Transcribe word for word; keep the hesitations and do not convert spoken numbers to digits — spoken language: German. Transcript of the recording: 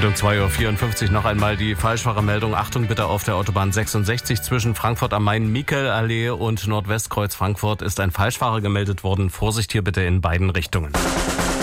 Meldung zwei Uhr vierundfünfzig, noch einmal die Falschfahrermeldung. Achtung bitte, auf der Autobahn sechsundsechzig zwischen Frankfurt am Main, Michelallee und Nordwestkreuz Frankfurt ist ein Falschfahrer gemeldet worden. Vorsicht hier bitte in beiden Richtungen.